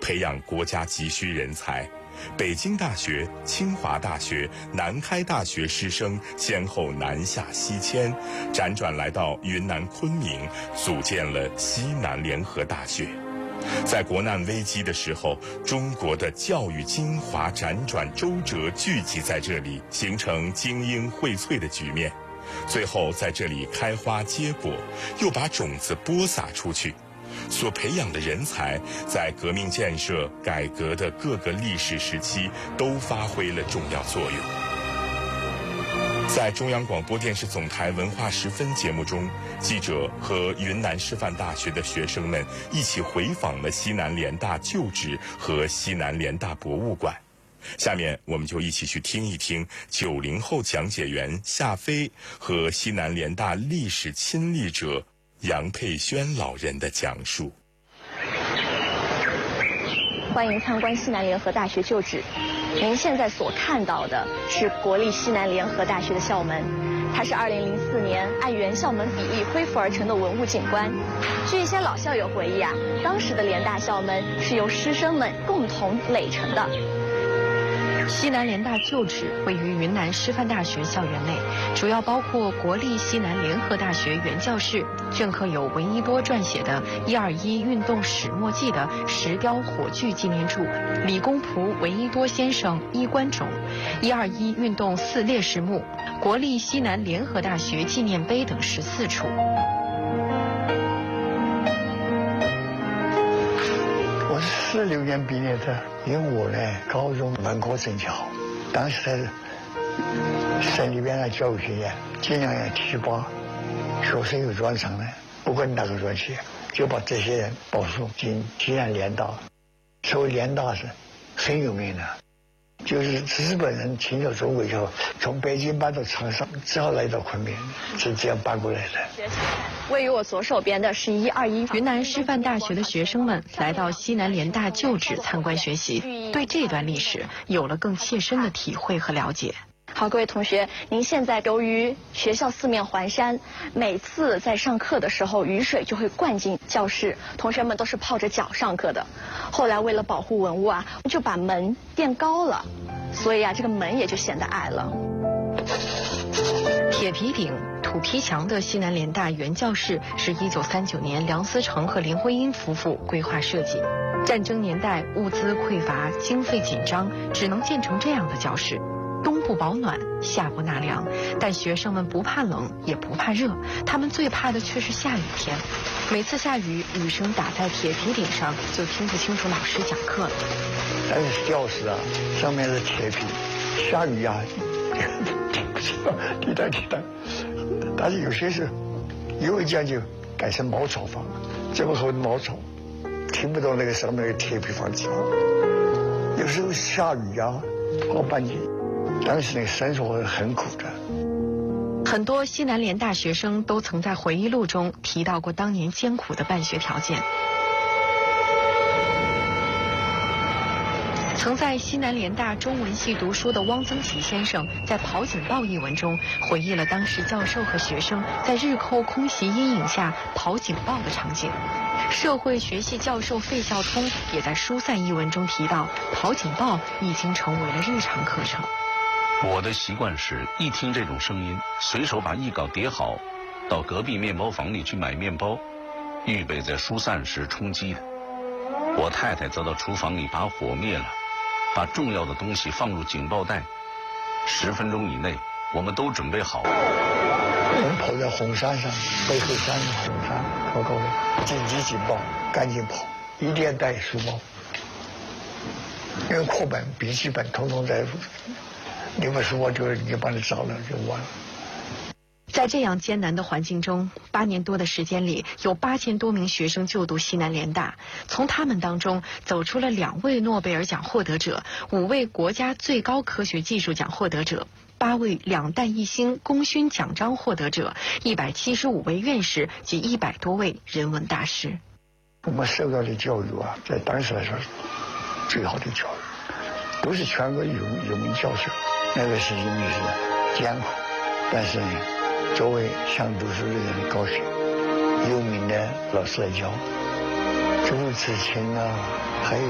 培养国家急需人才。北京大学、清华大学、南开大学师生先后南下西迁，辗转来到云南昆明，组建了西南联合大学。在国难危机的时候，中国的教育精华辗转周折聚集在这里，形成精英荟萃的局面。最后在这里开花结果，又把种子播撒出去。所培养的人才，在革命建设、改革的各个历史时期都发挥了重要作用。在中央广播电视总台文化十分节目中，记者和云南师范大学的学生们一起回访了西南联大旧址和西南联大博物馆。下面我们就一起去听一听90后讲解员夏飞和西南联大历史亲历者杨佩轩老人的讲述。 欢迎参观西南联合大学旧址。您现在所看到的是国立西南联合大学的校门，它是2004年按原校门比例恢复而成的文物景观。据一些老校友回忆当时的联大校门是由师生们共同垒成的。 西南联大旧址位于云南师范大学校园内，主要包括国立西南联合大学原教室，镌刻有闻一多撰写的121运动始末记的石雕火炬纪念柱，理工仆闻一多先生衣冠冢，121运动4烈士墓，国立西南联合大学纪念碑等14处。 我是46年毕业的，因为我呢高中文科成绩好，当时在省里边的教育学院尽量要提拔学生有专长的，不管哪个专业，就把这些人保送进西南联大。所谓联大是很有名的，就是日本人侵略中国以后，从北京搬到长沙，只好来到昆明，是这样搬过来的。 位于我左手边的是121。 云南师范大学的学生们来到西南联大旧址参观学习，对这段历史有了更切身的体会和了解。 好，各位同学，您现在由于学校四面环山，每次在上课的时候，雨水就会灌进教室，同学们都是泡着脚上课的。后来为了保护文物就把门垫高了，所以这个门也就显得矮了。 铁皮顶、土坯墙的西南联大原教室是1939年梁思成和林徽因夫妇规划设计。战争年代物资匮乏，经费紧张，只能建成这样的教室。冬不保暖，夏不纳凉，但学生们不怕冷，也不怕热，他们最怕的却是下雨天。每次下雨，雨声打在铁皮顶上，就听不清楚老师讲课了。 但是教室上面是铁皮，下雨听不清，滴答滴答。但是有些时候，因为这样就改成茅草房，这么厚的茅草，听不到那个上面的铁皮房子。有时候下雨跑半夜。当时那个生活很苦的。 很多西南联大学生都曾在回忆录中提到过当年艰苦的办学条件。曾在西南联大中文系读书的汪曾祺先生，在《跑警报》一文中回忆了当时教授和学生在日寇空袭阴影下跑警报的场景。社会学系教授费孝通也在《疏散》一文中提到，跑警报已经成为了日常课程。 我的习惯是一听这种声音，随手把译稿叠好，到隔壁面包房里去买面包，预备在疏散时充饥的。我太太则到厨房里把火灭了，把重要的东西放入警报袋。10分钟以内，我们都准备好。 我们跑在红山上，背后山是红山，高高的，紧急警报，赶紧跑，一定要带书包，因为课本、笔记本统统在。你把书包就把你找了就完了。 在这样艰难的环境中，8年多的时间里，有8000多名学生就读西南联大，从他们当中走出了2位诺贝尔奖获得者，5位国家最高科学技术奖获得者，8位2弹1星功勋奖章获得者，175位院士及100多位人文大师。 我们受到的教育在当时来说最好的教育，都是全国有名教授。那个是因为是艰苦，但是呢，作为想读书的人的高兴，有名的老师来教，朱自清还有